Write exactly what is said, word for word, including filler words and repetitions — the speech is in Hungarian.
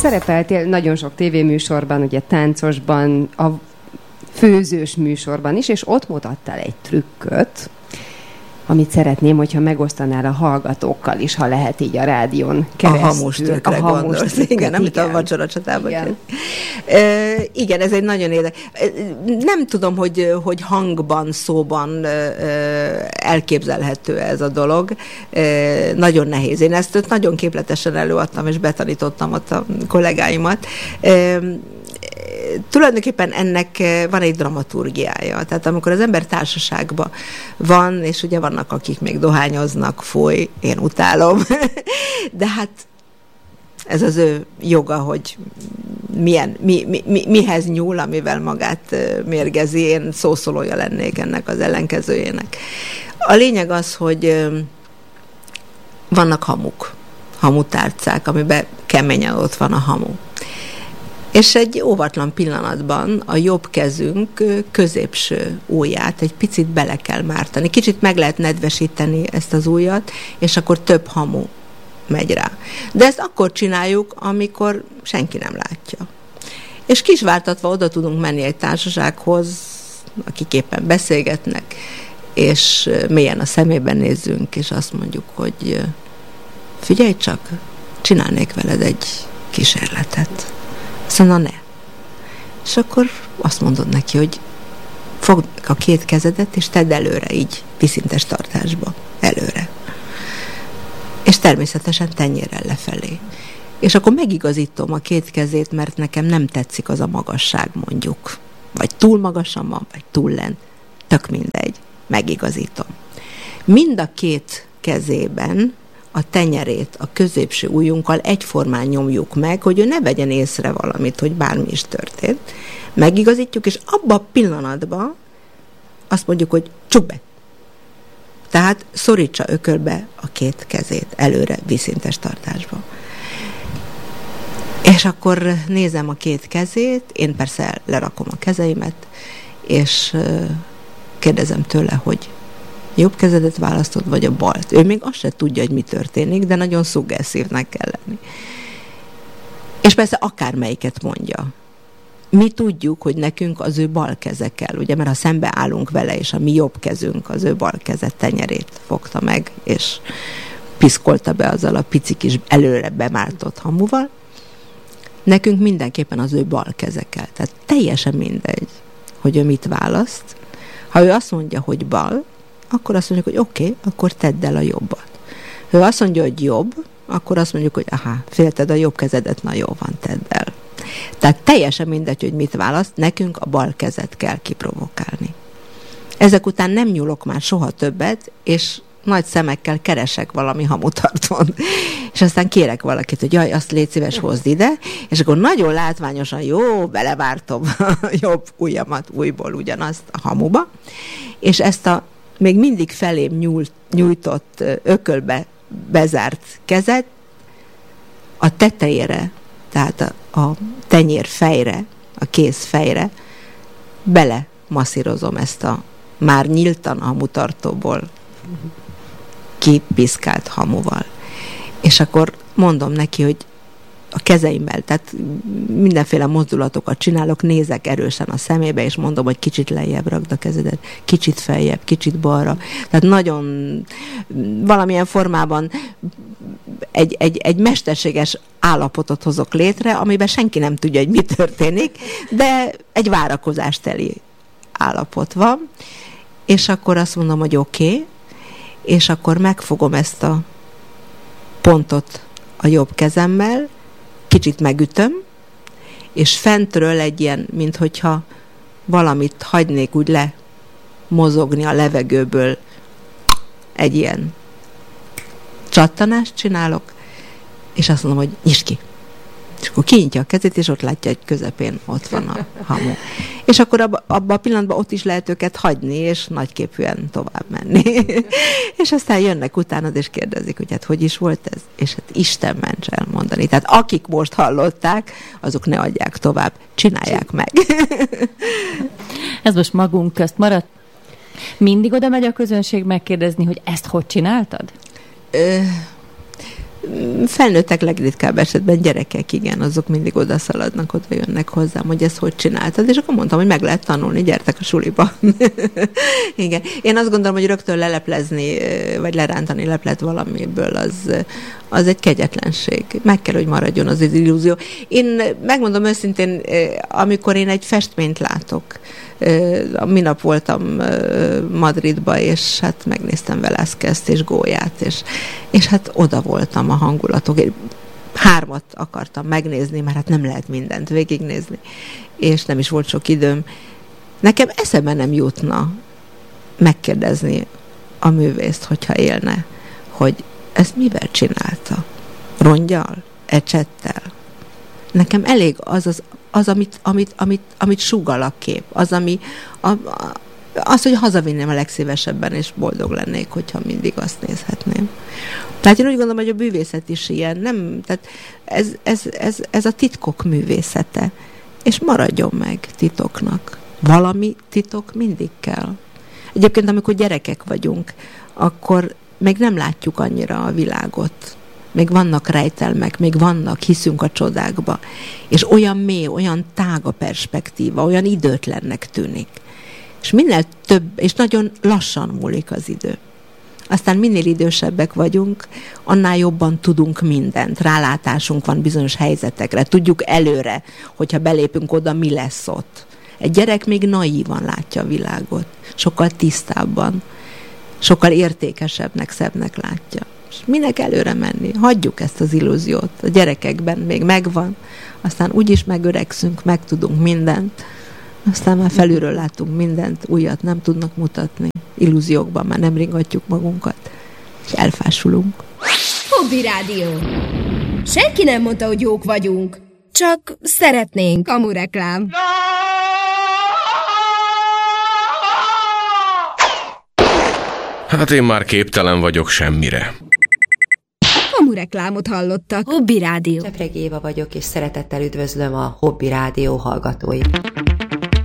Szerepeltél nagyon sok tévéműsorban, ugye táncosban, a főzős műsorban is, és ott mutattál egy trükköt, amit szeretném, hogyha megosztanál a hallgatókkal is, ha lehet így a rádión keresztül. A hamus trükkre gondolsz. Igen, igen, amit a vacsoracsatában igen. E, igen, ez egy nagyon érdekes. Nem tudom, hogy, hogy hangban, szóban elképzelhető ez a dolog. E, nagyon nehéz. Én ezt nagyon képletesen előadtam, és betanítottam ott a kollégáimat. E, tulajdonképpen ennek van egy dramaturgiája. Tehát amikor az ember társaságban van, és ugye vannak, akik még dohányoznak, fúj, én utálom, de hát ez az ő joga, hogy milyen, mi, mi, mi, mihez nyúl, amivel magát mérgezi. Én szószólója lennék ennek az ellenkezőjének. A lényeg az, hogy vannak hamuk, hamutárcák, amiben keményen ott van a hamu. És egy óvatlan pillanatban a jobb kezünk középső ujját egy picit bele kell mártani. Kicsit meg lehet nedvesíteni ezt az ujjat, és akkor több hamu megy rá. De ezt akkor csináljuk, amikor senki nem látja. És kisvártatva oda tudunk menni egy társasághoz, akik éppen beszélgetnek, és mélyen a szemében nézzünk, és azt mondjuk, hogy figyelj csak, csinálnék veled egy kísérletet. Szóval ne. És akkor azt mondod neki, hogy fogd a két kezedet, és tedd előre, így viszintes tartásba. Előre. És természetesen tenyérrel lefelé. És akkor megigazítom a két kezét, mert nekem nem tetszik az a magasság, mondjuk. Vagy túl magasan van, vagy túl lent. Tök mindegy. Megigazítom. Mind a két kezében a tenyerét a középső ujjunkkal egyformán nyomjuk meg, hogy ő ne vegyen észre valamit, hogy bármi is történt. Megigazítjuk, és abban a pillanatban azt mondjuk, hogy csuk be. Tehát szorítsa ökölbe a két kezét előre viszintes tartásba. És akkor nézem a két kezét, én persze lerakom a kezeimet, és kérdezem tőle, hogy jobb kezedet választod, vagy a balt. Ő még azt se tudja, hogy mi történik, de nagyon szuggesszívnek kell lenni. És persze akármelyiket mondja. Mi tudjuk, hogy nekünk az ő bal keze kell, ugye, mert ha szembe állunk vele, és a mi jobb kezünk az ő bal kezet tenyerét fogta meg, és piszkolta be azzal a pici kis előre bemártott hamuval, nekünk mindenképpen az ő bal keze kell. Tehát teljesen mindegy, hogy ő mit választ. Ha ő azt mondja, hogy bal, akkor azt mondjuk, hogy oké, okay, akkor tedd el a jobbat. Ha ő azt mondja, hogy jobb, akkor azt mondjuk, hogy aha, félted a jobb kezedet, na jó van, tedd el. Tehát teljesen mindegy, hogy mit választ, nekünk a bal kezet kell kiprovokálni. Ezek után nem nyúlok már soha többet, és nagy szemekkel keresek valami hamutartón. És aztán kérek valakit, hogy jaj, azt légy szíves, hozd ide, és akkor nagyon látványosan, jó, belevártom a jobb ujjamat újból ugyanazt a hamuba, és ezt a még mindig felém nyújt, nyújtott ökölbe bezárt kezet a tetejére, tehát a, a tenyér fejre, a kéz fejre bele masszírozom ezt a már nyíltan hamutartóból kipiszkált hamuval. És akkor mondom neki, hogy a kezeimmel, tehát mindenféle mozdulatokat csinálok, nézek erősen a szemébe, és mondom, hogy kicsit lejjebb rakd a kezedet, kicsit feljebb, kicsit balra. Tehát nagyon valamilyen formában egy, egy, egy mesterséges állapotot hozok létre, amiben senki nem tudja, hogy mi történik, de egy várakozásteli állapot van, és akkor azt mondom, hogy oké, okay, és akkor megfogom ezt a pontot a jobb kezemmel, kicsit megütöm, és fentről egy ilyen, minthogyha valamit hagynék úgy le mozogni a levegőből, egy ilyen csattanást csinálok, és azt mondom, hogy nyisd ki. És akkor kinyitja a kezét, és ott látja, hogy közepén ott van a hamu. És akkor abban abba a pillanatban ott is lehet őket hagyni, és nagyképűen tovább menni. És aztán jönnek utánad, és kérdezik, hogy hát hogy is volt ez? És hát Isten ments elmondani. Tehát akik most hallották, azok ne adják tovább, csinálják meg. Ez most magunk közt maradt. Mindig oda megy a közönség megkérdezni, hogy ezt hogy csináltad? Ö... felnőttek legritkább esetben, gyerekek, igen, azok mindig odaszaladnak, oda jönnek hozzám, hogy ezt hogy csináltad, és akkor mondtam, hogy meg lehet tanulni, gyertek a suliba. Igen. Én azt gondolom, hogy rögtön leleplezni, vagy lerántani leplet valamiből, az, az egy kegyetlenség. Meg kell, hogy maradjon az az illúzió. Én megmondom őszintén, amikor én egy festményt látok, minap voltam Madridba, és hát megnéztem Velázquezt és Gólyát, és, és hát oda voltam a hangulatok. Én hármat akartam megnézni, mert hát nem lehet mindent végignézni, és nem is volt sok időm. Nekem eszembe nem jutna megkérdezni a művészt, hogyha élne, hogy ezt mivel csinálta? Ronggyal? Ecsettel? Nekem elég az, az, az amit, amit, amit, amit sugall a kép, az, ami, a, a, az, hogy hazavinném a legszívesebben, és boldog lennék, hogyha mindig azt nézhetném. Tehát én úgy gondolom, hogy a művészet is ilyen, nem, tehát ez, ez, ez, ez a titkok művészete, és maradjon meg titoknak. Valami titok mindig kell. Egyébként, amikor gyerekek vagyunk, akkor még nem látjuk annyira a világot. Még vannak rejtelmek, még vannak, hiszünk a csodákba. És olyan mély, olyan tág a perspektíva, olyan időtlennek tűnik. És minél több, és nagyon lassan múlik az idő. Aztán minél idősebbek vagyunk, annál jobban tudunk mindent. Rálátásunk van bizonyos helyzetekre. Tudjuk előre, hogyha belépünk oda, mi lesz ott. Egy gyerek még naívan látja a világot. Sokkal tisztábban, sokkal értékesebbnek, szebbnek látja. És minek előre menni? Hagyjuk ezt az illúziót. A gyerekekben még megvan, aztán úgyis megöregszünk, megtudunk mindent, aztán már felülről látunk mindent, újat nem tudnak mutatni. Illúziókban már nem ringatjuk magunkat, és elfásulunk. Hobby Rádió. Senki nem mondta, hogy jók vagyunk, csak szeretnénk. Kamu reklám. Hát én már képtelen vagyok semmire. Kamu reklámot hallottak. Hobby Rádió. Csepregi Éva vagyok, és szeretettel üdvözlöm a Hobby Rádió hallgatóit.